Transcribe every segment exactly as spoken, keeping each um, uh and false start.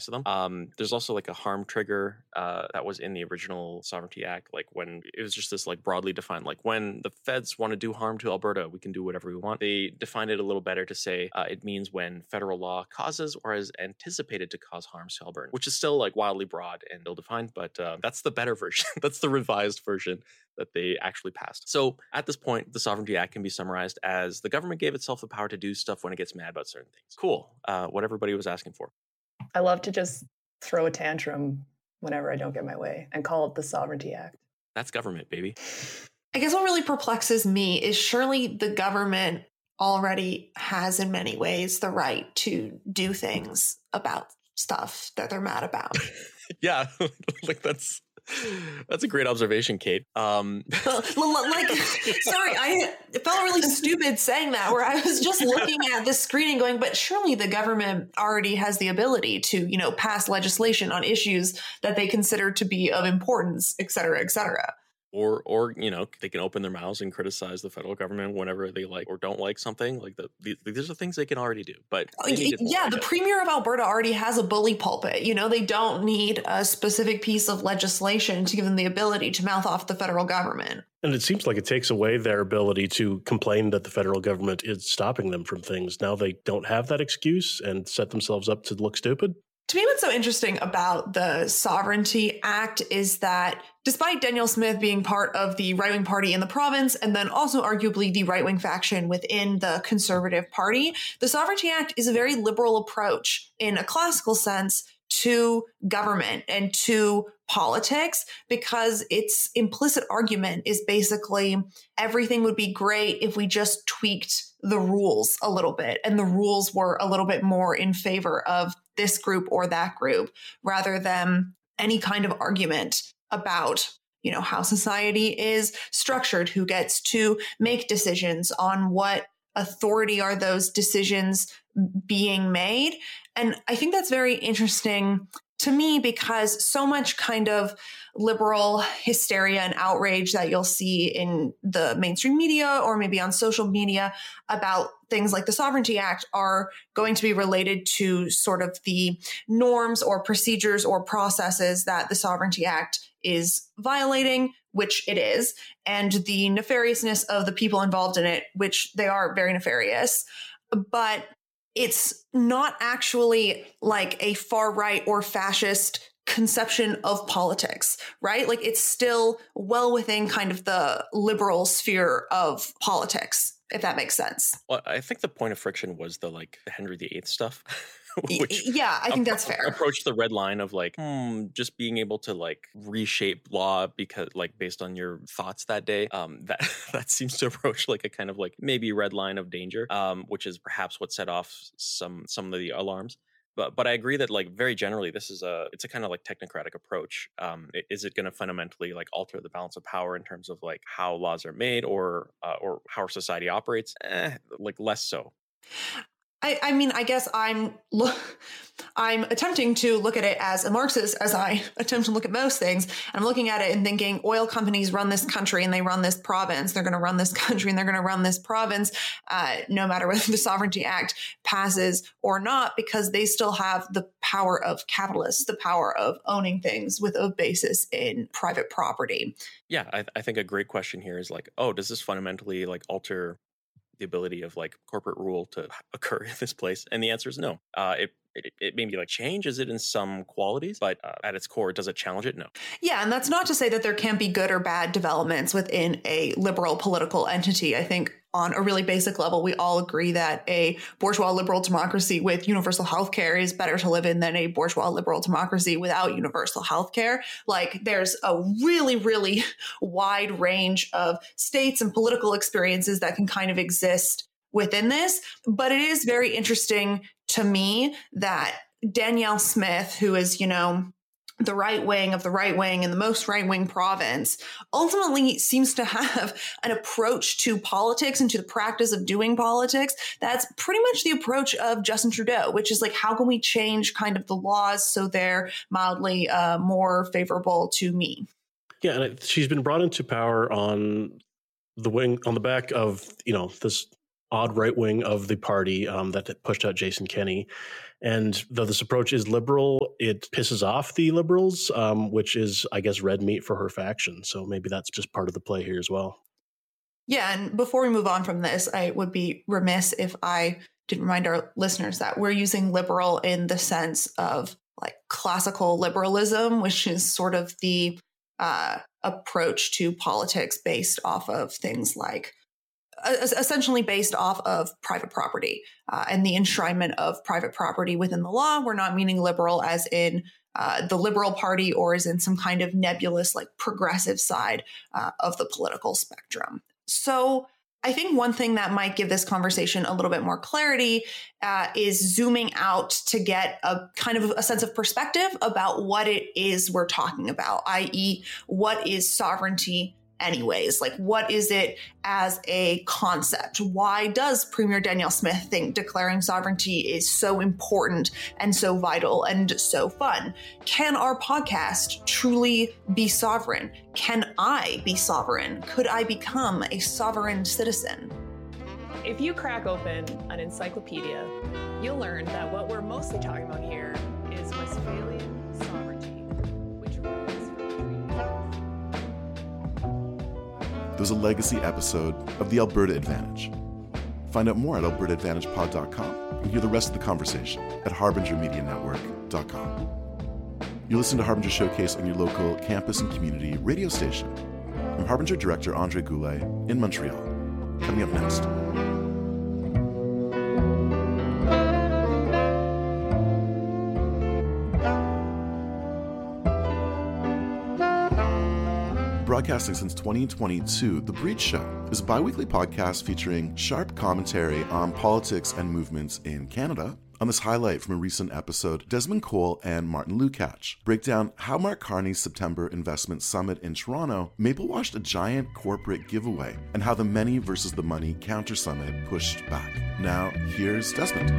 nice of them. Um, there's also like a harm trigger uh, that was in the original Sovereignty Act. Like when it was just this like broadly defined, like when the feds want to do harm to Alberta, we can do whatever we want. They defined it a little better to say uh, it means when federal law causes or is anticipated to cause harms to Alberta, which is still like wildly broad and ill-defined, but uh, that's the better version. That's the revised version that they actually passed. So at this point, the Sovereignty Act can be summarized as the government gave itself the power to do stuff when it gets mad about certain things. Cool. Uh, what everybody was asking for. I love to just throw a tantrum whenever I don't get my way and call it the Sovereignty Act. That's government, baby. I guess what really perplexes me is surely the government already has in many ways the right to do things about stuff that they're mad about. Yeah, like that's that's a great observation, Kate. Um, like, sorry, I felt really stupid saying that, where I was just looking at the screen and going, but surely the government already has the ability to, you know, pass legislation on issues that they consider to be of importance, et cetera, et cetera. Or, or you know, they can open their mouths and criticize the federal government whenever they like or don't like something. Like the, the these are things they can already do. But yeah, the Premier of Alberta already has a bully pulpit. You know, they don't need a specific piece of legislation to give them the ability to mouth off the federal government. And it seems like it takes away their ability to complain that the federal government is stopping them from things. Now they don't have that excuse and set themselves up to look stupid. To me, what's so interesting about the Sovereignty Act is that despite Danielle Smith being part of the right-wing party in the province and then also arguably the right-wing faction within the Conservative Party, the Sovereignty Act is a very liberal approach in a classical sense to government and to politics, because its implicit argument is basically everything would be great if we just tweaked the rules a little bit and the rules were a little bit more in favor of this group or that group, rather than any kind of argument about, you know, how society is structured, who gets to make decisions, on what authority are those decisions being made. And I think that's very interesting to me, because so much kind of liberal hysteria and outrage that you'll see in the mainstream media or maybe on social media about things like the Sovereignty Act are going to be related to sort of the norms or procedures or processes that the Sovereignty Act is violating, which it is, and the nefariousness of the people involved in it, which they are very nefarious. But it's not actually like a far right or fascist conception of politics, right? Like it's still well within kind of the liberal sphere of politics, if that makes sense. Well, I think the point of friction was the like Henry the Eighth stuff. Which yeah, I think that's fair. Approach the red line of like, hmm, just being able to like reshape law because like based on your thoughts that day. Um, that that seems to approach like a kind of like maybe red line of danger, um, which is perhaps what set off some some of the alarms. But but I agree that like very generally this is a it's a kind of like technocratic approach. Um, is it going to fundamentally like alter the balance of power in terms of like how laws are made or uh, or how our society operates? Eh, like less so. I, I mean, I guess I'm lo- I'm attempting to look at it as a Marxist, as I attempt to look at most things. And I'm looking at it and thinking oil companies run this country and they run this province. They're going to run this country and they're going to run this province, uh, no matter whether the Sovereignty Act passes or not, because they still have the power of capitalists, the power of owning things with a basis in private property. Yeah, I, I think a great question here is like, oh, does this fundamentally like alter the ability of like corporate rule to occur in this place? And the answer is no. Uh, it, it it maybe like changes it in some qualities, but uh, at its core, does it challenge it? No. Yeah, and that's not to say that there can't be good or bad developments within a liberal political entity. I think on a really basic level, we all agree that a bourgeois liberal democracy with universal healthcare is better to live in than a bourgeois liberal democracy without universal healthcare. Like there's a really, really wide range of states and political experiences that can kind of exist within this. But it is very interesting to me that Danielle Smith, who is, you know, the right wing of the right wing in the most right wing province, ultimately seems to have an approach to politics and to the practice of doing politics that's pretty much the approach of Justin Trudeau, which is like, how can we change kind of the laws so they're mildly uh, more favorable to me? Yeah, and it, she's been brought into power on the wing, on the back of, you know, this odd right wing of the party um, that pushed out Jason Kenney. And though this approach is liberal, it pisses off the liberals, um, which is, I guess, red meat for her faction. So maybe that's just part of the play here as well. Yeah, and before we move on from this, I would be remiss if I didn't remind our listeners that we're using liberal in the sense of like classical liberalism, which is sort of the uh, approach to politics based off of things like essentially based off of private property uh, and the enshrinement of private property within the law. We're not meaning liberal as in uh, the Liberal Party or as in some kind of nebulous, like progressive side uh, of the political spectrum. So I think one thing that might give this conversation a little bit more clarity uh, is zooming out to get a kind of a sense of perspective about what it is we're talking about, that is, what is sovereignty anyways? Like, what is it as a concept? Why does Premier Danielle Smith think declaring sovereignty is so important and so vital and so fun? Can our podcast truly be sovereign? Can I be sovereign? Could I become a sovereign citizen? If you crack open an encyclopedia, you'll learn that what we're mostly talking about here is Westphalian sovereignty, which runs from There's a legacy episode of the Alberta Advantage. Find out more at alberta advantage pod dot com and hear the rest of the conversation at harbinger media network dot com. You listen to Harbinger Showcase on your local campus and community radio station. I'm Harbinger Director Andre Goulet in Montreal. Coming up next. Broadcasting since twenty twenty-two, The Breach Show is a bi-weekly podcast featuring sharp commentary on politics and movements in Canada. On this highlight from a recent episode, Desmond Cole and Martin Lukács break down how Mark Carney's September investment summit in Toronto maple-washed a giant corporate giveaway and how the many versus the money counter summit pushed back. Now, here's Desmond.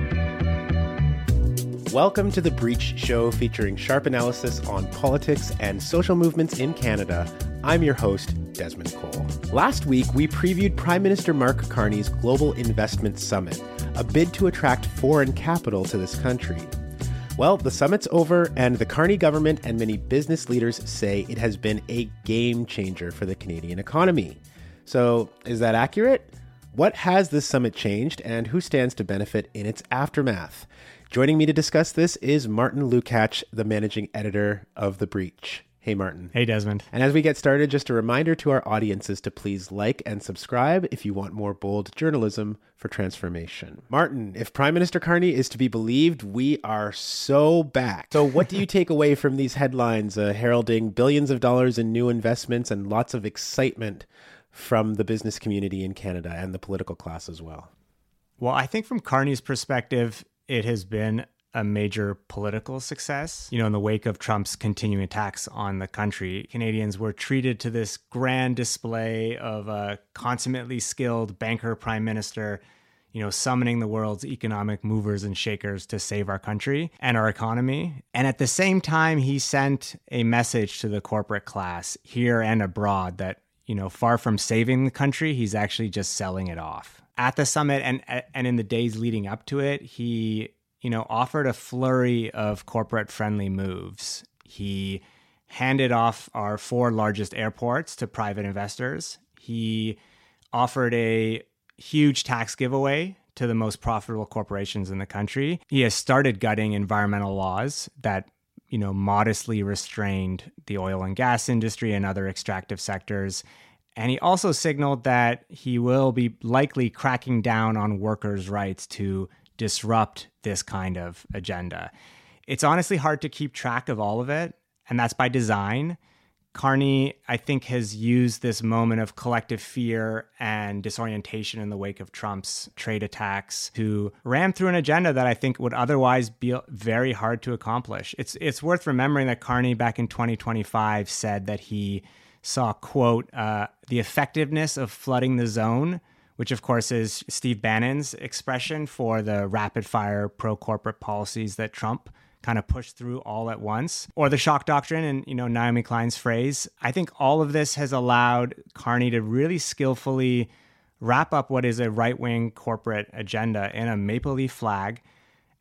Welcome to The Breach Show, featuring sharp analysis on politics and social movements in Canada. I'm your host, Desmond Cole. Last week, we previewed Prime Minister Mark Carney's Global Investment Summit, a bid to attract foreign capital to this country. Well, the summit's over, and the Carney government and many business leaders say it has been a game changer for the Canadian economy. So, is that accurate? What has this summit changed, and who stands to benefit in its aftermath? Joining me to discuss this is Martin Lukács, the managing editor of The Breach. Hey, Martin. Hey, Desmond. And as we get started, just a reminder to our audiences to please like and subscribe if you want more bold journalism for transformation. Martin, if Prime Minister Carney is to be believed, we are so back. So what do you take away from these headlines uh, heralding billions of dollars in new investments and lots of excitement from the business community in Canada and the political class as well? Well, I think from Carney's perspective, it has been a major political success. You know, in the wake of Trump's continuing attacks on the country, Canadians were treated to this grand display of a consummately skilled banker prime minister, you know, summoning the world's economic movers and shakers to save our country and our economy. And at the same time, he sent a message to the corporate class here and abroad that, you know, far from saving the country, he's actually just selling it off. At the summit and and in the days leading up to it, he you know, offered a flurry of corporate-friendly moves. He handed off our four largest airports to private investors. He offered a huge tax giveaway to the most profitable corporations in the country. He has started gutting environmental laws that, you know, modestly restrained the oil and gas industry and other extractive sectors. And he also signaled that he will be likely cracking down on workers' rights to disrupt this kind of agenda. It's honestly hard to keep track of all of it, and that's by design. Carney, I think, has used this moment of collective fear and disorientation in the wake of Trump's trade attacks to ram through an agenda that I think would otherwise be very hard to accomplish. It's it's worth remembering that Carney back in twenty twenty-five said that he saw, quote, uh, the effectiveness of flooding the zone, which of course is Steve Bannon's expression for the rapid-fire pro-corporate policies that Trump kind of pushed through all at once, or the shock doctrine in, you know, Naomi Klein's phrase. I think all of this has allowed Carney to really skillfully wrap up what is a right-wing corporate agenda in a maple leaf flag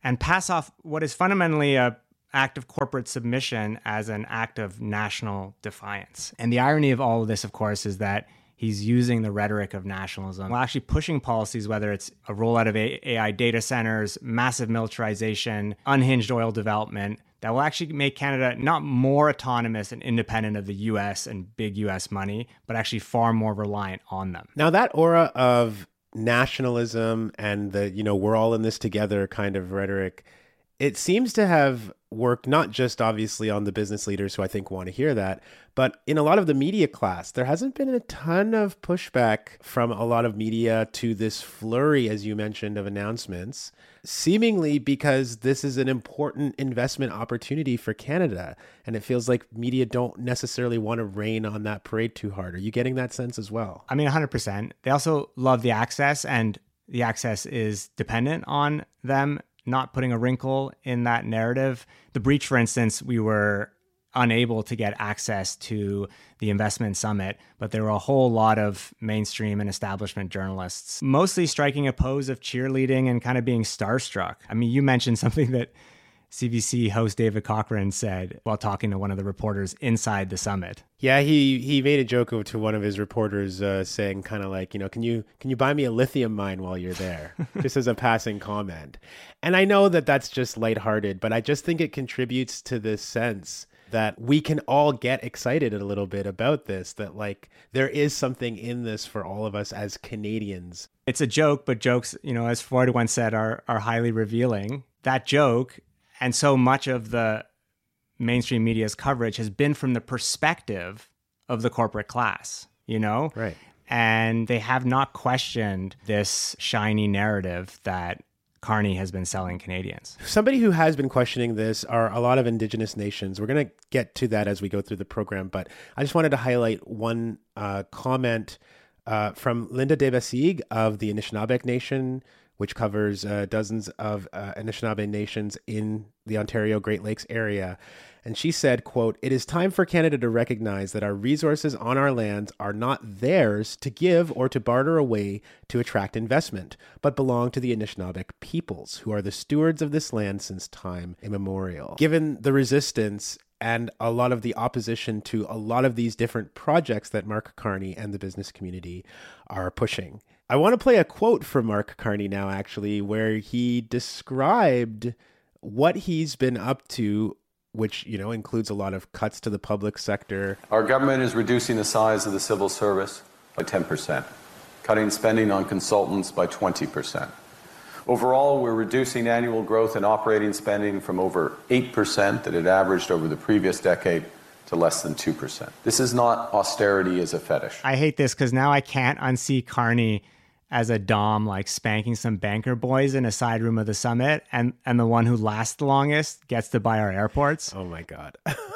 and pass off what is fundamentally a act of corporate submission as an act of national defiance. And the irony of all of this, of course, is that he's using the rhetoric of nationalism while actually pushing policies, whether it's a rollout of A I data centers, massive militarization, unhinged oil development, that will actually make Canada not more autonomous and independent of the U S and big U S money, but actually far more reliant on them. Now, that aura of nationalism and the, you know, we're all in this together kind of rhetoric, it seems to have worked not just obviously on the business leaders who I think want to hear that, but in a lot of the media class. There hasn't been a ton of pushback from a lot of media to this flurry, as you mentioned, of announcements, seemingly because this is an important investment opportunity for Canada. And it feels like media don't necessarily want to rain on that parade too hard. Are you getting that sense as well? I mean, one hundred percent. They also love the access, and the access is dependent on them not putting a wrinkle in that narrative. The breach, for instance, we were unable to get access to the investment summit, but there were a whole lot of mainstream and establishment journalists, mostly striking a pose of cheerleading and kind of being starstruck. I mean, you mentioned something that C B C host David Cochran said while talking to one of the reporters inside the summit. Yeah, he he made a joke to one of his reporters uh, saying kind of like, you know, can you can you buy me a lithium mine while you're there? Just as a passing comment. And I know that that's just lighthearted, but I just think it contributes to this sense that we can all get excited a little bit about this, that like there is something in this for all of us as Canadians. It's a joke, but jokes, you know, as Freud once said, are are highly revealing. That joke, and so much of the mainstream media's coverage has been from the perspective of the corporate class, you know? Right. And they have not questioned this shiny narrative that Carney has been selling Canadians. Somebody who has been questioning this are a lot of Indigenous nations. We're going to get to that as we go through the program, but I just wanted to highlight one uh, comment uh, from Linda Debasig of the Anishinaabe Nation, which covers uh, dozens of uh, Anishinaabe nations in the Ontario Great Lakes area. And she said, quote, "It is time for Canada to recognize that our resources on our lands are not theirs to give or to barter away to attract investment, but belong to the Anishinaabe peoples, who are the stewards of this land since time immemorial." Given the resistance and a lot of the opposition to a lot of these different projects that Mark Carney and the business community are pushing, I want to play a quote from Mark Carney now, actually, where he described what he's been up to, which, you know, includes a lot of cuts to the public sector. Our government is reducing the size of the civil service by ten percent, cutting spending on consultants by twenty percent. Overall, we're reducing annual growth in operating spending from over eight percent that it averaged over the previous decade to less than two percent. This is not austerity as a fetish. I hate this because now I can't unsee Carney as a dom, like spanking some banker boys in a side room of the summit, and and the one who lasts the longest gets to buy our airports. Oh my God.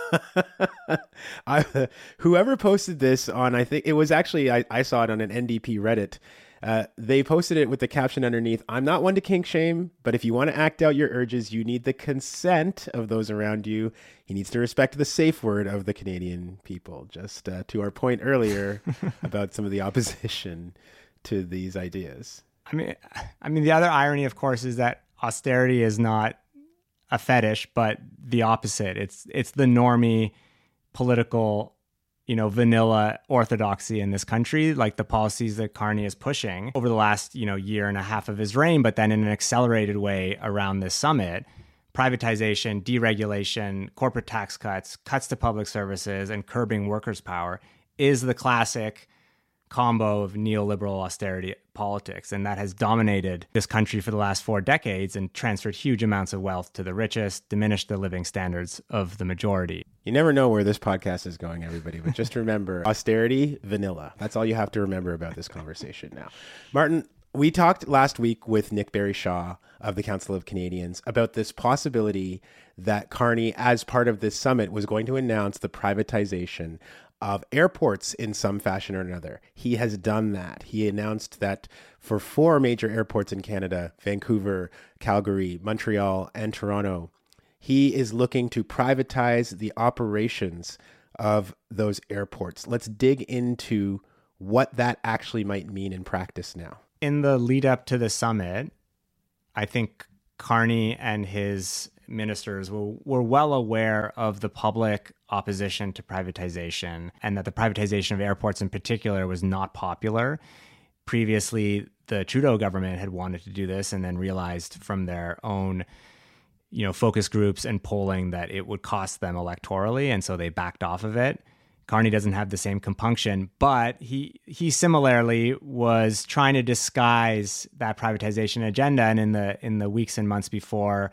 I, whoever posted this on, I think it was actually, I, I saw it on an N D P Reddit. Uh, they posted it with the caption underneath, "I'm not one to kink shame, but if you want to act out your urges, you need the consent of those around you. He needs to respect the safe word of the Canadian people." Just uh, to our point earlier about some of the opposition to these ideas. I mean, I mean, the other irony, of course, is that austerity is not a fetish, but the opposite. It's it's the normie political, you know, vanilla orthodoxy in this country, like the policies that Carney is pushing over the last, you know, year and a half of his reign, but then in an accelerated way around this summit. Privatization, deregulation, corporate tax cuts, cuts to public services, and curbing workers' power is the classic combo of neoliberal austerity politics, and that has dominated this country for the last four decades and transferred huge amounts of wealth to the richest, diminished the living standards of the majority. You never know where this podcast is going, everybody, but just remember, austerity, vanilla. That's all you have to remember about this conversation now. Martin, we talked last week with Nick Barry-Shaw of the Council of Canadians about this possibility that Carney, as part of this summit, was going to announce the privatization of airports in some fashion or another. He has done that. He announced that for four major airports in Canada, Vancouver, Calgary, Montreal, and Toronto, he is looking to privatize the operations of those airports. Let's dig into what that actually might mean in practice now. In the lead up to the summit, I think Carney and his ministers were, were well aware of the public opposition to privatization, and that the privatization of airports in particular was not popular. Previously, the Trudeau government had wanted to do this and then realized from their own, you know, focus groups and polling that it would cost them electorally, and so they backed off of it. Carney doesn't have the same compunction, but he he similarly was trying to disguise that privatization agenda, and in the in the weeks and months before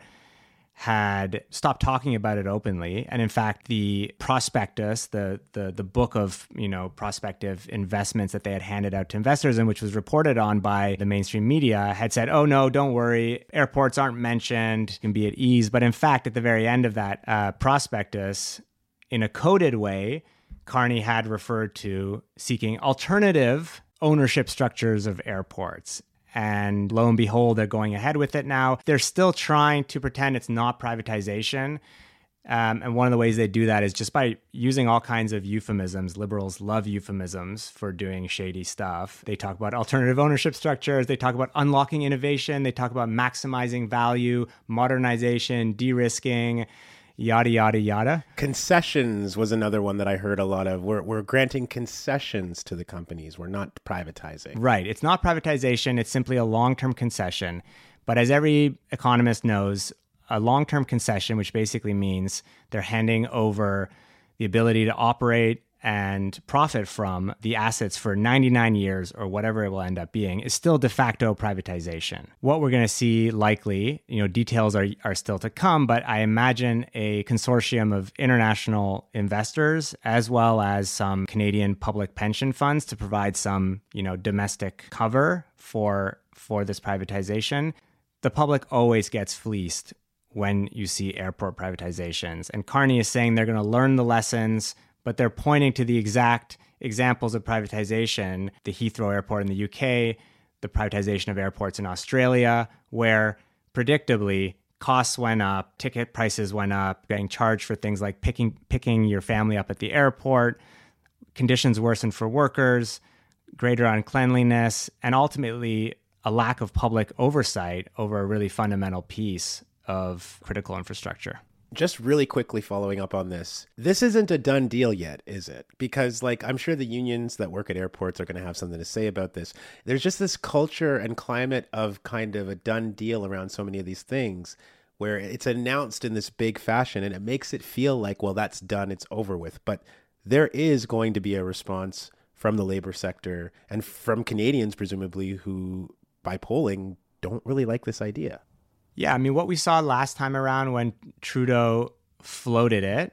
had stopped talking about it openly. And in fact, the prospectus, the the the book of, you know, prospective investments that they had handed out to investors, and which was reported on by the mainstream media, had said, oh no, don't worry, airports aren't mentioned, you can be at ease. But in fact, at the very end of that uh, prospectus, in a coded way, Carney had referred to seeking alternative ownership structures of airports. And lo and behold, they're going ahead with it now. They're still trying to pretend it's not privatization. Um, and one of the ways they do that is just by using all kinds of euphemisms. Liberals love euphemisms for doing shady stuff. They talk about alternative ownership structures. They talk about unlocking innovation. They talk about maximizing value, modernization, de-risking, yada, yada, yada. Concessions was another one that I heard a lot of. We're, we're granting concessions to the companies. We're not privatizing. Right. It's not privatization. It's simply a long-term concession. But as every economist knows, a long-term concession, which basically means they're handing over the ability to operate and profit from the assets for ninety-nine years or whatever it will end up being, is still de facto privatization. What we're going to see likely, you know, details are, are still to come, but I imagine a consortium of international investors as well as some Canadian public pension funds to provide some, you know, domestic cover for for this privatization. The public always gets fleeced when you see airport privatizations. And Carney is saying they're going to learn the lessons, but they're pointing to the exact examples of privatization, the Heathrow Airport in the U K, the privatization of airports in Australia, where predictably costs went up, ticket prices went up, getting charged for things like picking picking your family up at the airport, conditions worsened for workers, greater uncleanliness, and ultimately a lack of public oversight over a really fundamental piece of critical infrastructure. Just really quickly following up on this, this isn't a done deal yet, is it? Because like I'm sure the unions that work at airports are going to have something to say about this. There's just this culture and climate of kind of a done deal around so many of these things where it's announced in this big fashion and it makes it feel like, well, that's done, it's over with. But there is going to be a response from the labor sector and from Canadians, presumably, who by polling don't really like this idea. Yeah, I mean, what we saw last time around when Trudeau floated it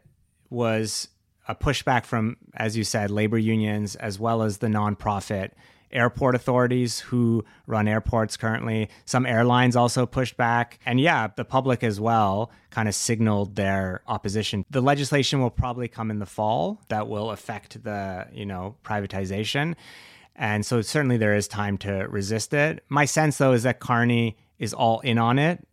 was a pushback from, as you said, labor unions, as well as the nonprofit airport authorities who run airports currently. Some airlines also pushed back. And yeah, the public as well kind of signaled their opposition. The legislation will probably come in the fall that will affect the, you know, privatization. And so certainly there is time to resist it. My sense, though, is that Carney is all in on it.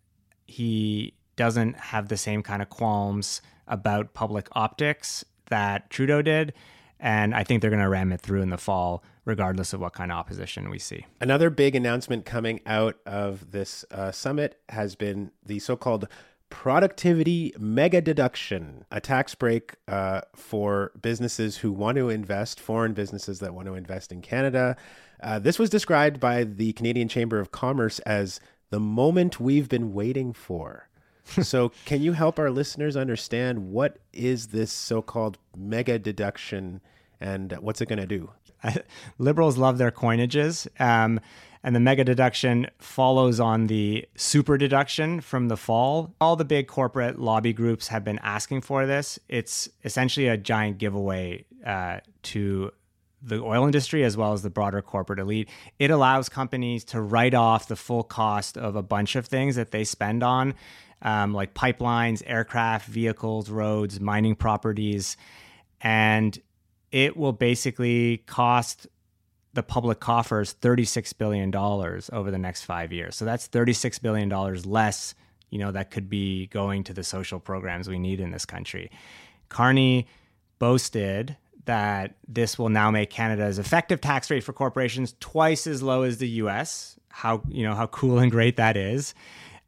He doesn't have the same kind of qualms about public optics that Trudeau did. And I think they're going to ram it through in the fall, regardless of what kind of opposition we see. Another big announcement coming out of this uh, summit has been the so-called productivity mega deduction, a tax break uh, for businesses who want to invest, foreign businesses that want to invest in Canada. Uh, this was described by the Canadian Chamber of Commerce as the moment we've been waiting for. So can you help our listeners understand what is this so-called mega deduction and what's it going to do? Liberals love their coinages. Um, and the mega deduction follows on the super deduction from the fall. All the big corporate lobby groups have been asking for this. It's essentially a giant giveaway uh, to the oil industry as well as the broader corporate elite. It allows companies to write off the full cost of a bunch of things that they spend on, um, like pipelines, aircraft, vehicles, roads, mining properties. And it will basically cost the public coffers thirty-six billion dollars over the next five years. So that's thirty-six billion dollars less, you know, that could be going to the social programs we need in this country. Carney boasted that this will now make Canada's effective tax rate for corporations twice as low as the U S. How, you know, how cool and great that is.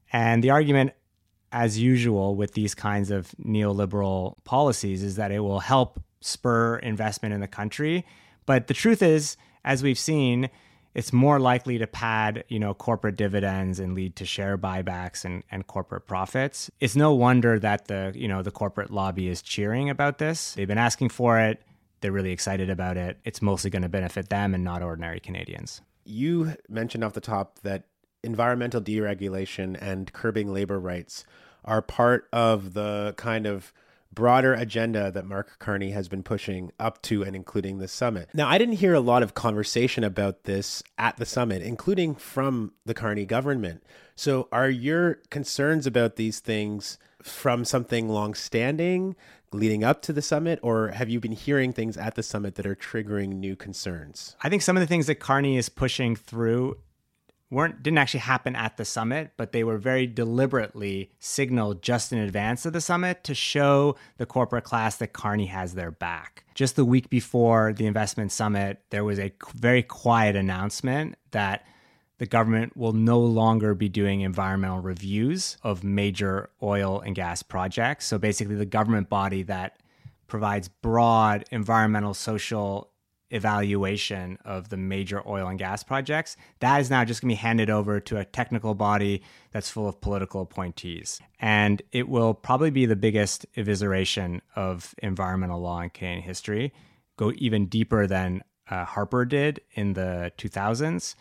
And the argument, as usual with these kinds of neoliberal policies, is that it will help spur investment in the country. But the truth is, as we've seen, it's more likely to pad, you know, corporate dividends and lead to share buybacks and, and corporate profits. It's no wonder that the, you know, the corporate lobby is cheering about this. They've been asking for it. They're really excited about it. It's mostly going to benefit them and not ordinary Canadians. You mentioned off the top that environmental deregulation and curbing labor rights are part of the kind of broader agenda that Mark Carney has been pushing up to and including the summit. Now, I didn't hear a lot of conversation about this at the summit, including from the Carney government. So are your concerns about these things from something longstanding leading up to the summit, or have you been hearing things at the summit that are triggering new concerns? I think some of the things that Carney is pushing through weren't didn't actually happen at the summit, but they were very deliberately signaled just in advance of the summit to show the corporate class that Carney has their back. Just the week before the investment summit, there was a very quiet announcement that the government will no longer be doing environmental reviews of major oil and gas projects. So basically the government body that provides broad environmental, social evaluation of the major oil and gas projects, that is now just going to be handed over to a technical body that's full of political appointees. And it will probably be the biggest evisceration of environmental law in Canadian history, go even deeper than uh, Harper did in the two thousands.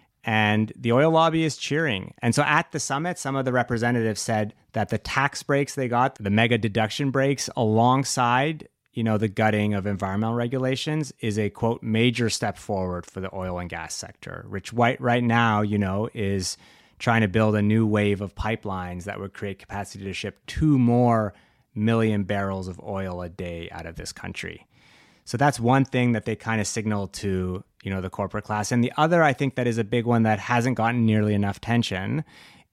And the oil lobby is cheering. And so at the summit, some of the representatives said that the tax breaks they got, the mega deduction breaks alongside you know, the gutting of environmental regulations is a, quote, major step forward for the oil and gas sector. Rich White right now, you know, is trying to build a new wave of pipelines that would create capacity to ship two more million barrels of oil a day out of this country. So that's one thing that they kind of signal to, you know, the corporate class. And the other, I think that is a big one that hasn't gotten nearly enough attention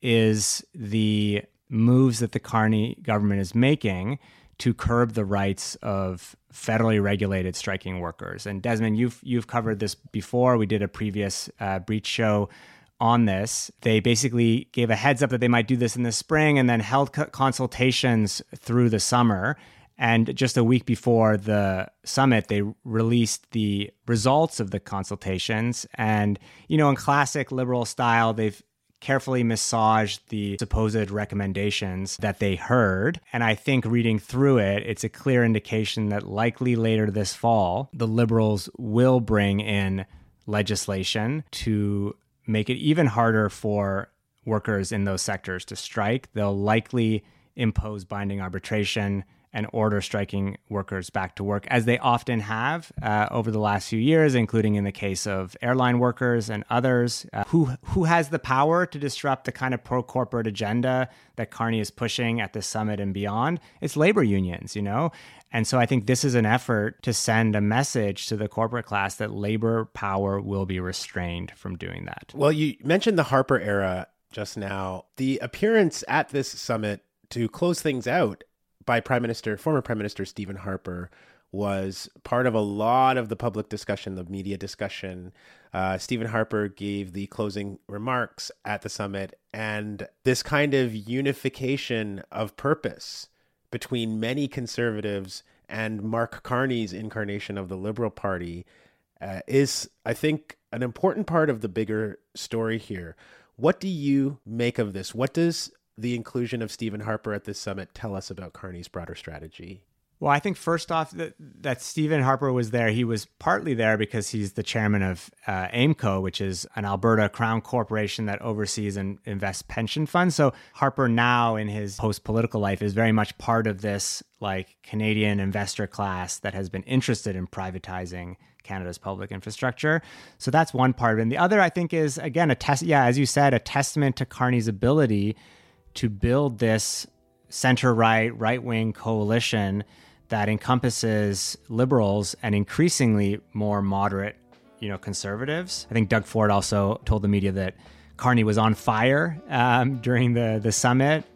is the moves that the Carney government is making to curb the rights of federally regulated striking workers. And Desmond, you've you've covered this before. We did a previous uh, Breach show on this. They basically gave a heads up that they might do this in the spring and then held co- consultations through the summer. And just a week before the summit, they released the results of the consultations. And, you know, in classic liberal style, they've carefully massaged the supposed recommendations that they heard. And I think reading through it, it's a clear indication that likely later this fall, the Liberals will bring in legislation to make it even harder for workers in those sectors to strike. They'll likely impose binding arbitration and order striking workers back to work, as they often have uh, over the last few years, including in the case of airline workers and others. Uh, who who has the power to disrupt the kind of pro-corporate agenda that Carney is pushing at the summit and beyond? It's labor unions, you know? And so I think this is an effort to send a message to the corporate class that labor power will be restrained from doing that. Well, you mentioned the Harper era just now. The appearance at this summit to close things out by Prime Minister, former Prime Minister Stephen Harper was part of a lot of the public discussion, the media discussion. Uh, Stephen Harper gave the closing remarks at the summit, and this kind of unification of purpose between many conservatives and Mark Carney's incarnation of the Liberal Party uh, is, I think, an important part of the bigger story here. What do you make of this? What does the inclusion of Stephen Harper at this summit tell us about Carney's broader strategy? Well, I think first off that, that Stephen Harper was there. He was partly there because he's the chairman of uh, AIMCO, which is an Alberta Crown corporation that oversees and invests pension funds. So Harper now in his post-political life is very much part of this like Canadian investor class that has been interested in privatizing Canada's public infrastructure. So that's one part of it. And the other, I think, is, again, a test. Yeah, as you said, a testament to Carney's ability to build this center-right, right-wing coalition that encompasses liberals and increasingly more moderate, you know, conservatives. I think Doug Ford also told the media that Carney was on fire um, during the, the summit.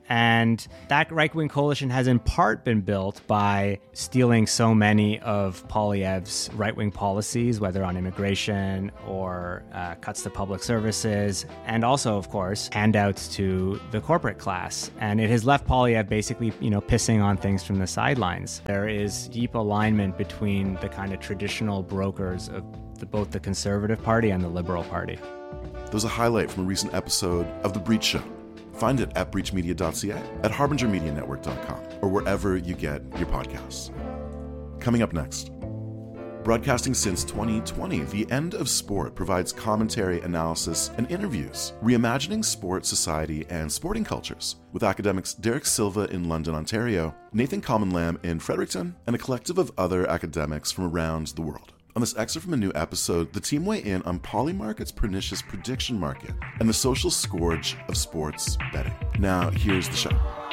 And that right-wing coalition has in part been built by stealing so many of Poilievre's right-wing policies, whether on immigration or uh, cuts to public services, and also, of course, handouts to the corporate class. And it has left Poilievre basically, you know, pissing on things from the sidelines. There is deep alignment between the kind of traditional brokers of the, both the Conservative Party and the Liberal Party. There's a highlight from a recent episode of The Breach Show. Find it at breach media dot c a, at harbinger media network dot com, or wherever you get your podcasts. Coming up next. Broadcasting since twenty twenty, The End of Sport provides commentary, analysis, and interviews, reimagining sport, society, and sporting cultures, with academics Derek Silva in London, Ontario, Nathan Common-Lamb in Fredericton, and a collective of other academics from around the world. On this excerpt from a new episode, the team weigh in on Polymarket's pernicious prediction market and the social scourge of sports betting. Now, here's the show.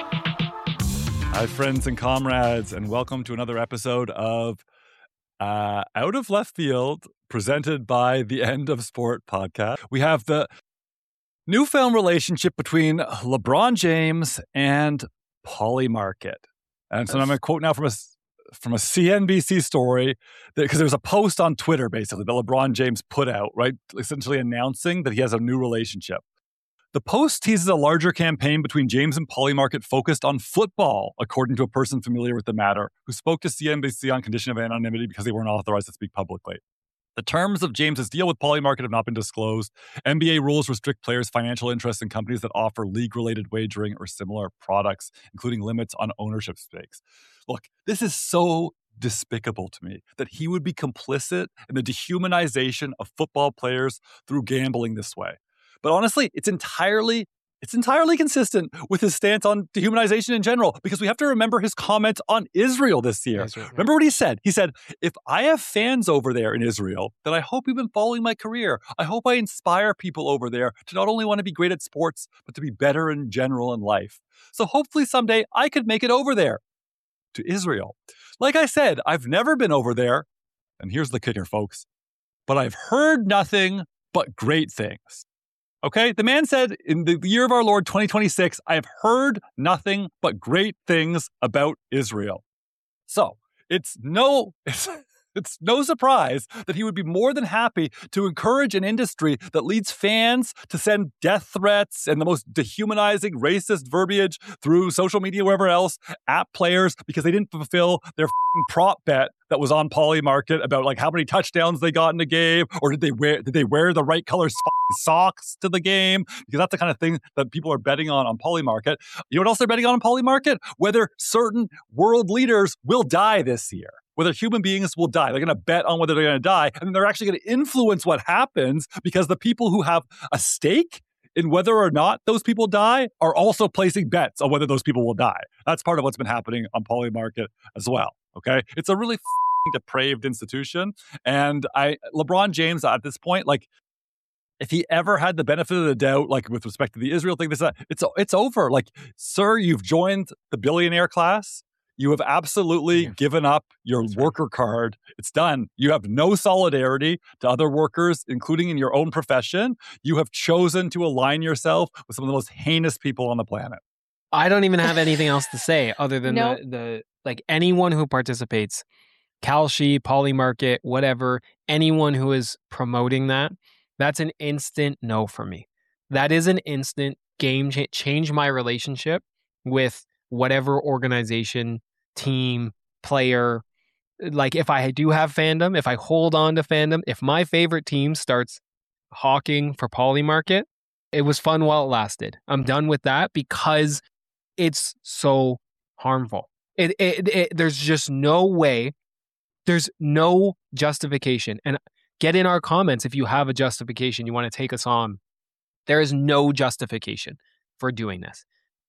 Hi, friends and comrades, and welcome to another episode of uh, Out of Left Field, presented by the End of Sport podcast. We have the newfound relationship between LeBron James and Polymarket. And so I'm going to quote now from a from a C N B C story, because there was a post on Twitter, basically, that LeBron James put out, right, essentially announcing that he has a new relationship. The post teases a larger campaign between James and Polymarket focused on football, according to a person familiar with the matter, who spoke to C N B C on condition of anonymity because they weren't authorized to speak publicly. The terms of James's deal with Polymarket have not been disclosed. N B A rules restrict players' financial interests in companies that offer league-related wagering or similar products, including limits on ownership stakes. Look, this is so despicable to me that he would be complicit in the dehumanization of football players through gambling this way. But honestly, it's entirely It's entirely consistent with his stance on dehumanization in general, because we have to remember his comments on Israel this year. Israel, yeah. Remember what he said? He said, if I have fans over there in Israel, then I hope you've been following my career. I hope I inspire people over there to not only want to be great at sports, but to be better in general in life. So hopefully someday I could make it over there to Israel. Like I said, I've never been over there. And here's the kicker, folks. But I've heard nothing but great things. Okay, the man said, in the year of our Lord, twenty twenty-six, I have heard nothing but great things about Israel. So it's no, it's, it's no surprise that he would be more than happy to encourage an industry that leads fans to send death threats and the most dehumanizing, racist verbiage through social media, wherever else, at players because they didn't fulfill their f***ing prop bet that was on Polymarket about like how many touchdowns they got in a game, or did they wear did they wear the right color socks to the game? Because that's the kind of thing that people are betting on on Polymarket. You know what else they're betting on on Polymarket? Whether certain world leaders will die this year. Whether human beings will die. They're going to bet on whether they're going to die, and then they're actually going to influence what happens because the people who have a stake in whether or not those people die are also placing bets on whether those people will die. That's part of what's been happening on Polymarket as well. Okay, it's a really f***ing depraved institution, and I LeBron James at this point, like, if he ever had the benefit of the doubt, like with respect to the Israel thing, this that, it's it's over. Like, sir, you've joined the billionaire class. You have absolutely yeah. given up your That's worker right. card. It's done. You have no solidarity to other workers, including in your own profession. You have chosen to align yourself with some of the most heinous people on the planet. I don't even have anything else to say other than nope. the, the like anyone who participates, Kalshi, Polymarket, whatever, anyone who is promoting that, that's an instant no for me. That is an instant game cha- change my relationship with whatever organization, team, player. Like, if I do have fandom, if I hold on to fandom, if my favorite team starts hawking for Polymarket, it was fun while it lasted. I'm done with that because it's so harmful. It, it, it there's just no way, there's no justification. And get in our comments if you have a justification you want to take us on. There is no justification for doing this.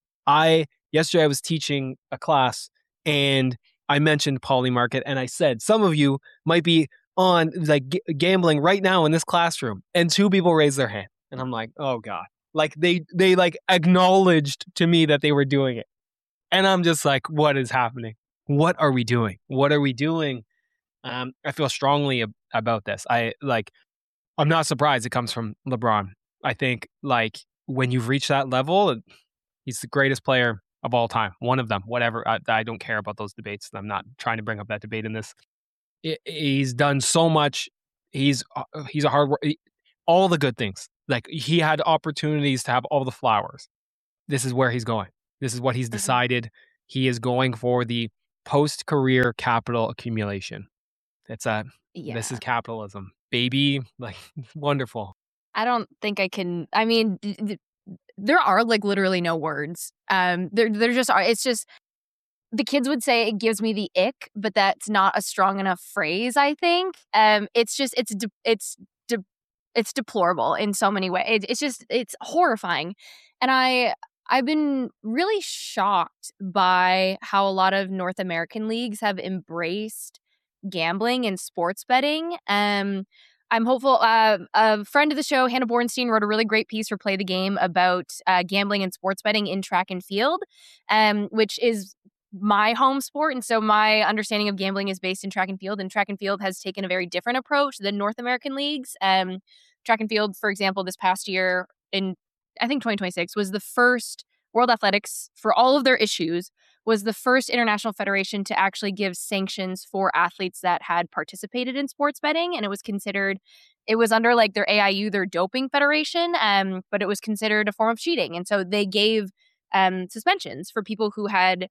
I yesterday I was teaching a class and I mentioned Polymarket, and I said some of you might be on like g- gambling right now in this classroom, and two people raised their hand, and I'm like, oh god, like they they like acknowledged to me that they were doing it, and I'm just like, what is happening? What are we doing? What are we doing? Um, I feel strongly ab- about this. I like, I'm not surprised it comes from LeBron. I think like when you've reached that level, He's the greatest player of all time. One of them, whatever. I, I don't care about those debates. I'm not trying to bring up that debate in this. It, he's done so much. He's uh, he's a hard work. All the good things. Like, he had opportunities to have all the flowers. This is where he's going. This is what he's decided. He is going for the post-career capital accumulation. It's a, Yeah. this is capitalism, baby. Like, wonderful. I don't think I can. I mean, th- th- there are like literally no words. Um, there, there just are. It's just, the kids would say it gives me the ick, but that's not a strong enough phrase, I think. Um, it's just, it's, de- it's, de- it's deplorable in so many ways. It, it's just, it's horrifying. And I, I've been really shocked by how a lot of North American leagues have embraced gambling and sports betting. Um, I'm hopeful. Uh, a friend of the show, Hannah Bornstein, wrote a really great piece for Play the Game about uh, gambling and sports betting in track and field, um, which is my home sport. And so my understanding of gambling is based in track and field. And track and field has taken a very different approach than North American leagues. Um, track and field, for example, this past year in, I think, twenty twenty-six was the first World Athletics, for all of their issues, was the first international federation to actually give sanctions for athletes that had participated in sports betting. And it was considered, it was under like their A I U, their doping federation, um, but it was considered a form of cheating. And so they gave um, suspensions for people who had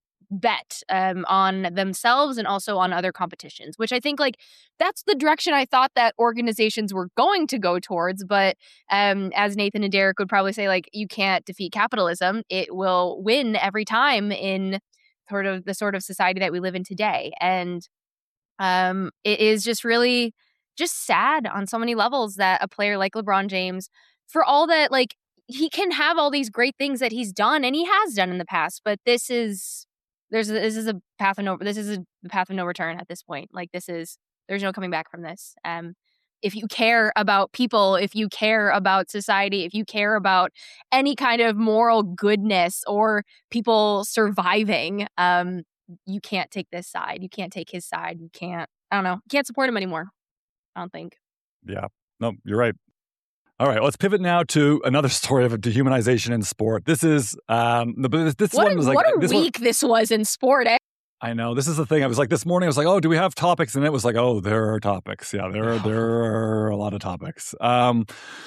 bet um, on themselves and also on other competitions, which I think like that's the direction I thought that organizations were going to go towards. But um, as Nathan and Derek would probably say, like, you can't defeat capitalism. It will win every time in sort of the sort of society that we live in today. And um, it is just really just sad on so many levels that a player like LeBron James, for all that, like, he can have all these great things that he's done and he has done in the past, but this is There's a, this is a path of no this is a path of no return at this point. Like, this is there's no coming back from this. Um, if you care about people, if you care about society, if you care about any kind of moral goodness or people surviving, um, you can't take this side. You can't take his side. You can't. I don't know. You can't support him anymore. I don't think. Yeah. No, you're right. All right, let's pivot now to another story of dehumanization in sport. This is um, the this what one a, was like what a this week one, this was in sport. Eh? I know, this is the thing. I was like this morning. I was like, oh, do we have topics? And it was like, oh, there are topics. Yeah, there are there are a lot of topics. Um,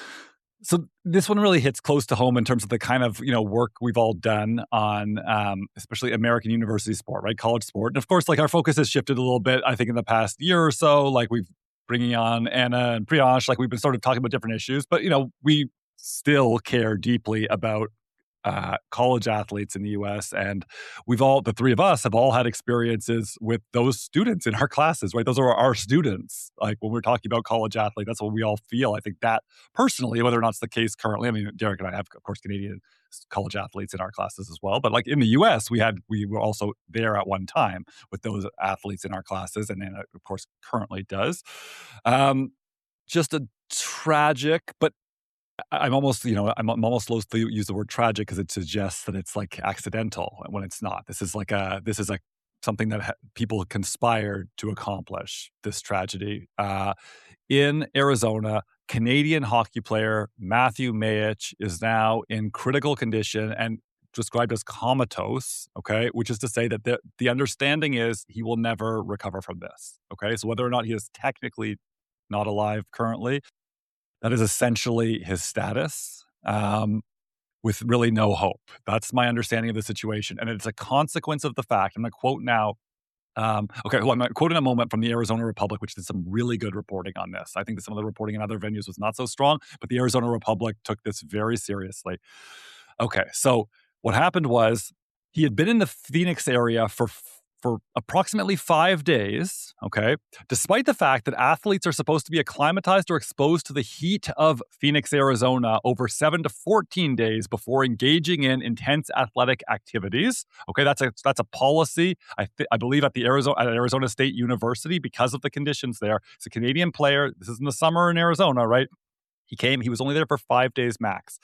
so this one really hits close to home in terms of the kind of, you know, work we've all done on, um, especially American university sport, right, college sport. And of course, like, our focus has shifted a little bit. I think in the past year or so, like we've bringing on Anna and Priyansh, like we've been sort of talking about different issues, but, you know, we still care deeply about uh, college athletes in the U S. And we've all, the three of us have all had experiences with those students in our classes, right? Those are our students. Like, when we're talking about college athlete, that's what we all feel. I think that personally, whether or not it's the case currently, I mean, Derek and I have, of course, Canadian college athletes in our classes as well. But like in the U S, we had, we were also there at one time with those athletes in our classes. And then, of course, currently does. Um, just a tragic, but I'm almost, you know, I'm, I'm almost loath to use the word tragic because it suggests that it's like accidental when it's not. This is like a, this is like something that ha- people conspired to accomplish, this tragedy. Uh, in Arizona, Canadian hockey player Matthew Mayich is now in critical condition and described as comatose, okay, which is to say that the, the understanding is he will never recover from this, okay? So whether or not he is technically not alive currently, that is essentially his status, um, with really no hope. That's my understanding of the situation. And it's a consequence of the fact, I'm going to quote now, um, okay, well, I'm going to quote in a moment from the Arizona Republic, which did some really good reporting on this. I think that some of the reporting in other venues was not so strong, but the Arizona Republic took this very seriously. Okay, so what happened was he had been in the Phoenix area for for approximately five days, okay, despite the fact that athletes are supposed to be acclimatized or exposed to the heat of Phoenix, Arizona over seven to fourteen days before engaging in intense athletic activities. Okay, that's a that's a policy, I, th- I believe, at the Arizona, at Arizona State University because of the conditions there. It's a Canadian player. This is in the summer in Arizona, right? He came, he was only there for five days max.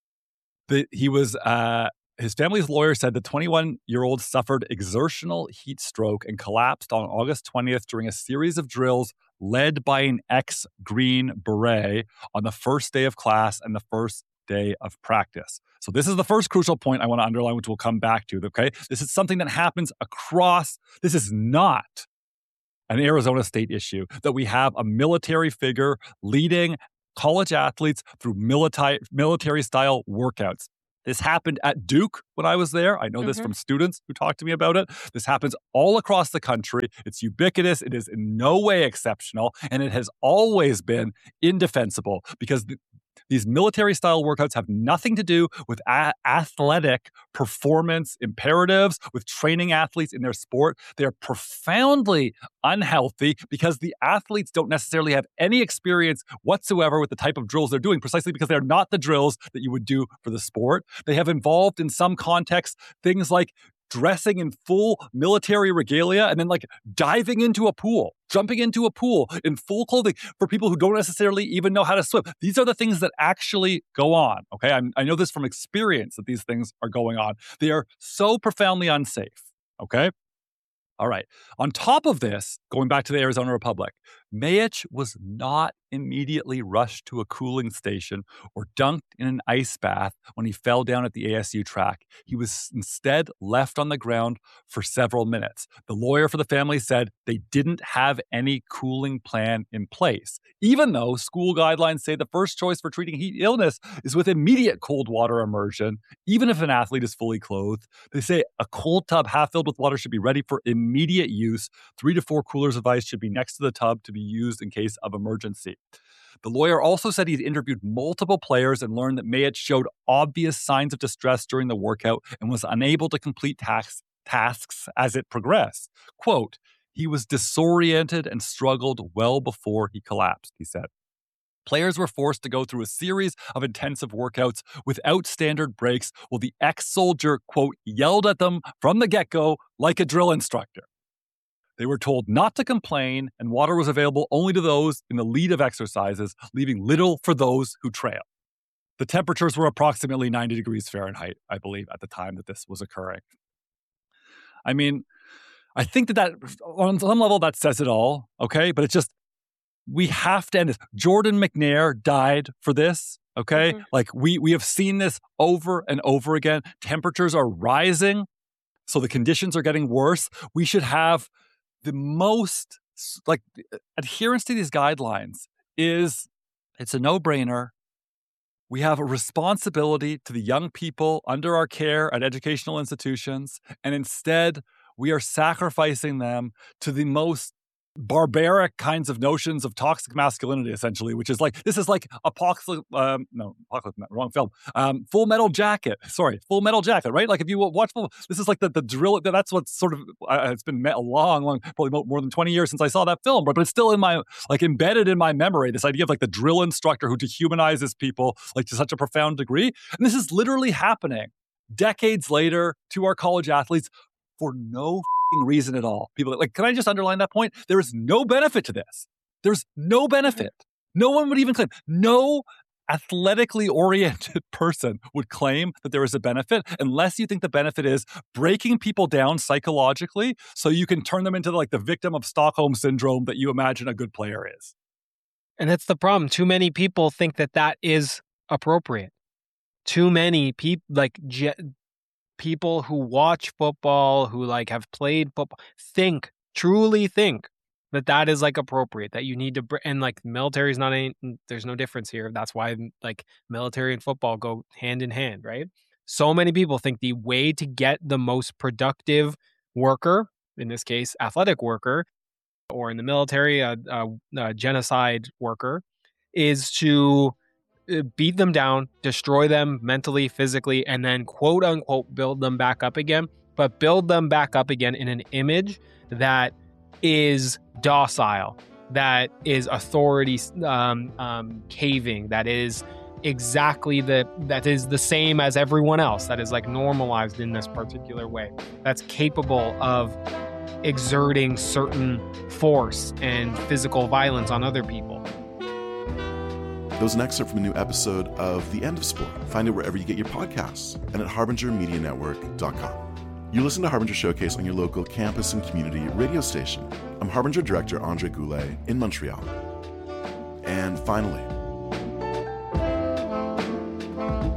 The, he was... Uh, His family's lawyer said the twenty-one-year-old suffered exertional heat stroke and collapsed on August twentieth during a series of drills led by an ex-Green Beret on the first day of class and the first day of practice. So this is the first crucial point I want to underline, which we'll come back to, okay? This is something that happens across, this is not an Arizona State issue, that we have a military figure leading college athletes through military military-style workouts. This happened at Duke when I was there. I know mm-hmm. this from students who talked to me about it. This happens all across the country. It's ubiquitous. It is in no way exceptional, and it has always been indefensible because the, these military-style workouts have nothing to do with a- athletic performance imperatives, with training athletes in their sport. They're profoundly unhealthy because the athletes don't necessarily have any experience whatsoever with the type of drills they're doing, precisely because they're not the drills that you would do for the sport. They have involved in some contexts things like dressing in full military regalia and then like diving into a pool, jumping into a pool in full clothing for people who don't necessarily even know how to swim. These are the things that actually go on, okay? I'm, I know this from experience that these things are going on. They are so profoundly unsafe, okay? All right. On top of this, going back to the Arizona Republic, Mayich was not immediately rushed to a cooling station or dunked in an ice bath when he fell down at the A S U track. He was instead left on the ground for several minutes. The lawyer for the family said they didn't have any cooling plan in place, even though school guidelines say the first choice for treating heat illness is with immediate cold water immersion, even if an athlete is fully clothed. They say a cold tub half filled with water should be ready for immediate use. Three to four coolers of ice should be next to the tub to be used in case of emergency. The lawyer also said he'd interviewed multiple players and learned that Mayich showed obvious signs of distress during the workout and was unable to complete tax- tasks as it progressed. Quote, he was disoriented and struggled well before he collapsed, he said. Players were forced to go through a series of intensive workouts without standard breaks while the ex-soldier, quote, yelled at them from the get-go like a drill instructor. They were told not to complain, and water was available only to those in the lead of exercises, leaving little for those who trail. The temperatures were approximately ninety degrees Fahrenheit, I believe, at the time that this was occurring. I mean, I think that that, on some level, that says it all, okay? But it's just, we have to end this. Jordan McNair died for this, okay? Mm-hmm. Like, we we have seen this over and over again. Temperatures are rising, so the conditions are getting worse. We should have the most, like, adherence to these guidelines is, it's a no-brainer. We have a responsibility to the young people under our care at educational institutions, and instead we are sacrificing them to the most barbaric kinds of notions of toxic masculinity, essentially, which is like, this is like Apocalypse, um, no, Apocalypse, wrong film, um, Full Metal Jacket, sorry, Full Metal Jacket, right? Like if you watch, full, this is like the, the drill, that's what's sort of, uh, it's been a long, long, probably more than twenty years since I saw that film, but, but it's still in my, like embedded in my memory, this idea of like the drill instructor who dehumanizes people like to such a profound degree. And this is literally happening decades later to our college athletes for no reason at all. People like, can I just underline that point? There is no benefit to this. There's no benefit. No one would even claim, no athletically oriented person would claim that there is a benefit unless you think the benefit is breaking people down psychologically so you can turn them into like the victim of Stockholm syndrome that you imagine a good player is. And that's the problem. Too many people think that that is appropriate. Too many people, like, je- people who watch football, who like have played football, think, truly think that that is like appropriate, that you need to, br- and like military is not any, there's no difference here. That's why like military and football go hand in hand, right? So many people think the way to get the most productive worker, in this case, athletic worker, or in the military, a, a, a genocide worker, is to beat them down, destroy them mentally, physically, and then quote unquote build them back up again, but build them back up again in an image that is docile, that is authority um, um, caving, that is exactly the, that is the same as everyone else, that is like normalized in this particular way, that's capable of exerting certain force and physical violence on other people. That was an excerpt from a new episode of The End of Sport. Find it wherever you get your podcasts and at harbinger media network dot com. You listen to Harbinger Showcase on your local campus and community radio station. I'm Harbinger Director Andre Goulet in Montreal. And finally,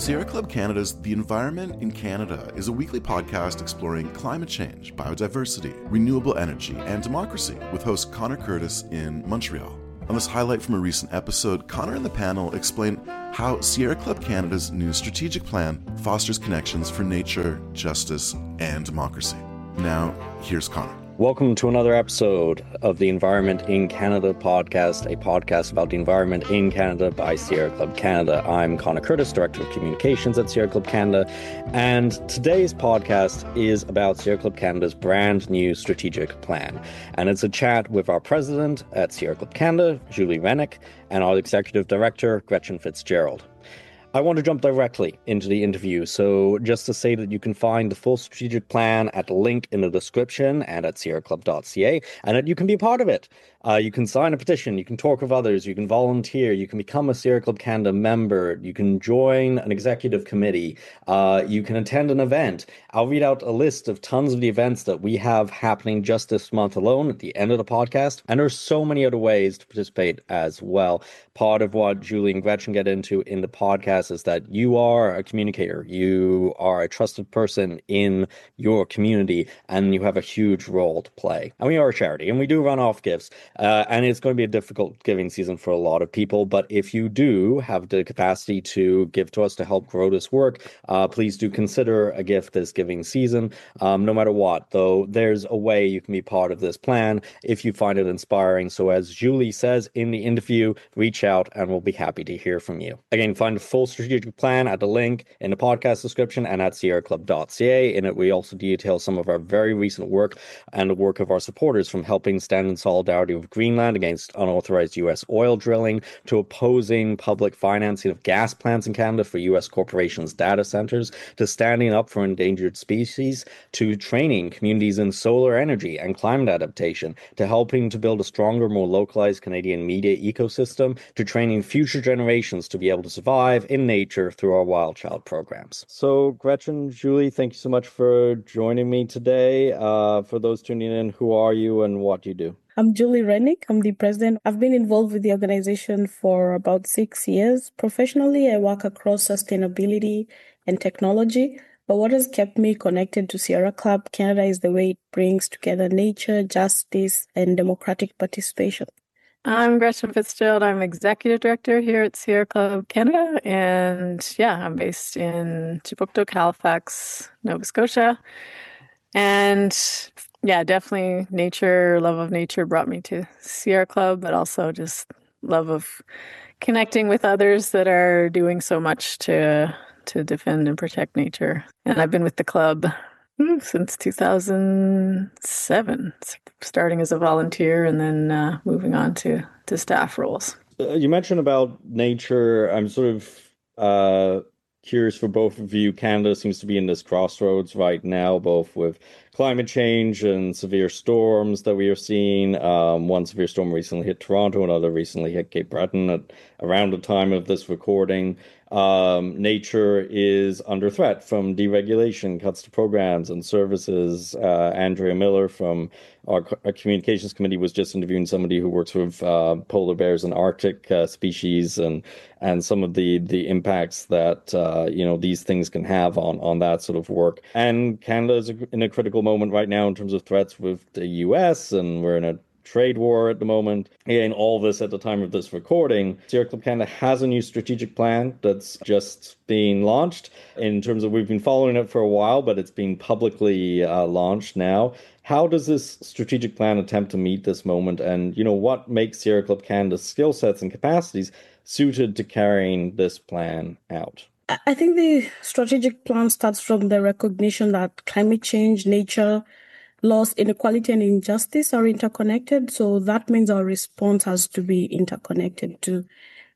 Sierra Club Canada's The Environment in Canada is a weekly podcast exploring climate change, biodiversity, renewable energy, and democracy with host Connor Curtis in Montreal. On this highlight from a recent episode, Connor and the panel explain how Sierra Club Canada's new strategic plan fosters connections for nature, justice, and democracy. Now, here's Connor. Welcome to another episode of the Environment in Canada podcast, a podcast about the environment in Canada by Sierra Club Canada. I'm Connor Curtis, Director of Communications at Sierra Club Canada, and today's podcast is about Sierra Club Canada's brand new strategic plan. And it's a chat with our president at Sierra Club Canada, Julie Rennick, and our executive director, Gretchen Fitzgerald. I want to jump directly into the interview, so just to say that you can find the full strategic plan at the link in the description and at sierra club dot c a, and that you can be a part of it. Uh, you can sign a petition, you can talk with others, you can volunteer, you can become a Sierra Club Canada member, you can join an executive committee, uh, you can attend an event. I'll read out a list of tons of the events that we have happening just this month alone at the end of the podcast, and there's so many other ways to participate as well. Part of what Julie and Gretchen get into in the podcast is that you are a communicator, you are a trusted person in your community, and you have a huge role to play. And we are a charity, and we do run off gifts. Uh, and it's going to be a difficult giving season for a lot of people. But if you do have the capacity to give to us to help grow this work, uh, please do consider a gift this giving season. Um, no matter what, though, there's a way you can be part of this plan if you find it inspiring. So as Julie says in the interview, reach out and we'll be happy to hear from you. Again, find the full strategic plan at the link in the podcast description and at sierra club dot c a. In it, we also detail some of our very recent work and the work of our supporters, from helping stand in solidarity with Greenland against unauthorized U S oil drilling, to opposing public financing of gas plants in Canada for U S corporations' data centers, to standing up for endangered species, to training communities in solar energy and climate adaptation, to helping to build a stronger, more localized Canadian media ecosystem, to training future generations to be able to survive in nature through our Wild Child programs. So, Gretchen, Julie, thank you so much for joining me today. Uh, for those tuning in, who are you and what do you do? I'm Julie Rennick. I'm the president. I've been involved with the organization for about six years. Professionally, I work across sustainability and technology. But what has kept me connected to Sierra Club Canada is the way it brings together nature, justice, and democratic participation. I'm Gretchen Fitzgerald. I'm executive director here at Sierra Club Canada. And yeah, I'm based in Chebucto, Halifax, Nova Scotia. And yeah, definitely nature, love of nature brought me to Sierra Club, but also just love of connecting with others that are doing so much to to defend and protect nature. And I've been with the club since two thousand seven, starting as a volunteer and then uh, moving on to, to staff roles. Uh, you mentioned about nature. I'm sort of uh, curious for both of you. Canada seems to be in this crossroads right now, both with climate change and severe storms that we are seeing. Um, one severe storm recently hit Toronto, another recently hit Cape Breton at around the time of this recording. Um, nature is under threat from deregulation, cuts to programs and services. Uh, Andrea Miller from our, our communications committee was just interviewing somebody who works with uh, polar bears and Arctic uh, species, and and some of the the impacts that uh, you know these things can have on on that sort of work. And Canada is in a critical moment right now in terms of threats with the U S, and we're in a trade war at the moment. And all this at the time of this recording. Sierra Club Canada has a new strategic plan that's just being launched. In terms of, we've been following it for a while, but it's being publicly uh, launched now. How does this strategic plan attempt to meet this moment? And, you know, what makes Sierra Club Canada's skill sets and capacities suited to carrying this plan out? I think the strategic plan starts from the recognition that climate change, nature, loss, inequality, and injustice are interconnected. So that means our response has to be interconnected too.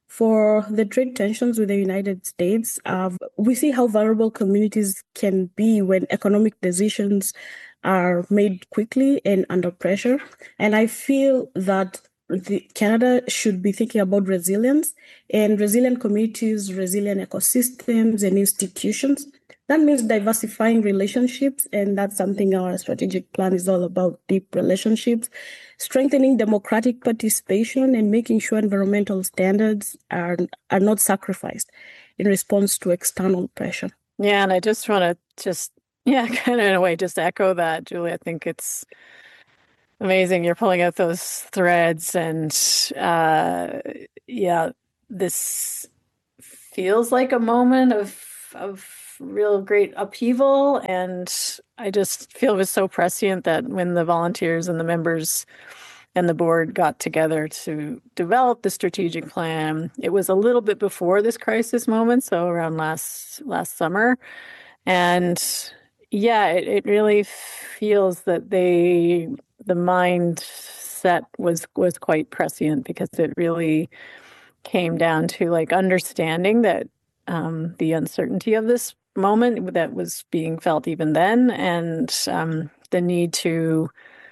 For the trade tensions with the United States, uh, we see how vulnerable communities can be when economic decisions are made quickly and under pressure. And I feel that the, Canada should be thinking about resilience and resilient communities, resilient ecosystems and institutions. That means diversifying relationships, and that's something our strategic plan is all about: deep relationships, strengthening democratic participation, and making sure environmental standards are, are not sacrificed. in response to external pressure. Yeah, and I just want to just, yeah, kind of in a way, just echo that, Julie. I think it's amazing you're pulling out those threads, and uh, yeah, this feels like a moment of of real great upheaval, and I just feel it was so prescient that when the volunteers and the members and the board got together to develop the strategic plan, it was a little bit before this crisis moment, so around last last summer, and yeah, it, it really feels that they the mindset was was quite prescient, because it really came down to like understanding that um, the uncertainty of this moment that was being felt even then, and um, the need to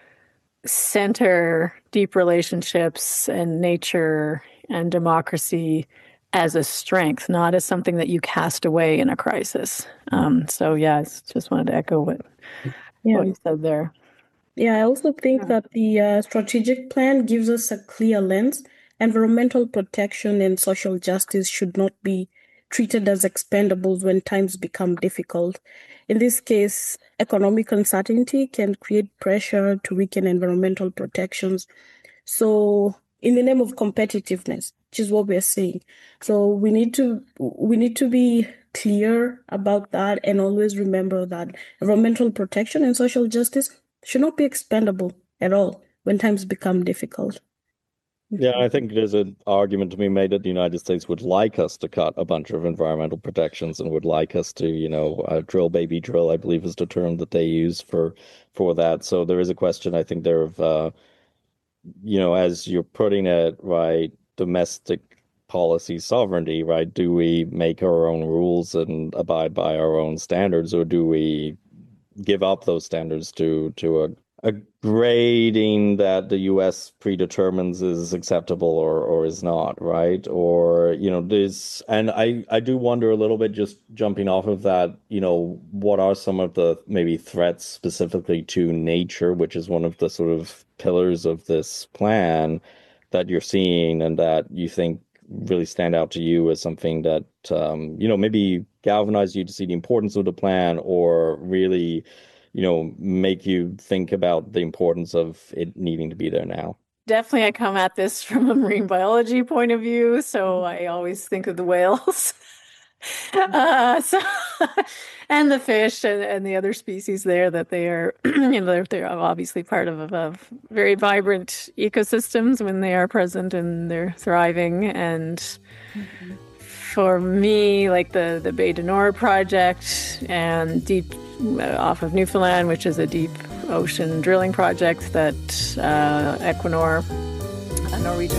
center deep relationships and nature and democracy as a strength, not as something that you cast away in a crisis. Um, so yeah, I just wanted to echo what, yeah. what you said there. Yeah, I also think yeah. that the uh, strategic plan gives us a clear lens. Environmental protection and social justice should not be treated as expendables when times become difficult. In this case, economic uncertainty can create pressure to weaken environmental protections. So, in the name of competitiveness, which is what we're saying, so we need to we need to be clear about that, and always remember that environmental protection and social justice should not be expendable at all when times become difficult. Yeah, I think there's an argument to be made that the United States would like us to cut a bunch of environmental protections and would like us to, you know, uh, drill, baby, drill, I believe is the term that they use for for that. So there is a question, I think, there of, uh, you know, as you're putting it, right, domestic policy sovereignty, right? Do we make our own rules and abide by our own standards, or do we give up those standards to to a a grading that the U S predetermines is acceptable or or is not, right? Or, you know, this, and I, I do wonder a little bit, just jumping off of that, you know, what are some of the maybe threats specifically to nature, which is one of the sort of pillars of this plan that you're seeing and that you think really stand out to you as something that, um, you know, maybe galvanize you to see the importance of the plan, or really, you know, make you think about the importance of it needing to be there now? Definitely, I come at this from a marine biology point of view, so I always think of the whales. uh, so, and the fish and, and the other species there, that they are, you know, they're, they're obviously part of, of very vibrant ecosystems when they are present and they're thriving. And mm-hmm. for me, like the, the Bay du Nord project and deep off of Newfoundland, which is a deep ocean drilling project that uh, Equinor, a Norwegian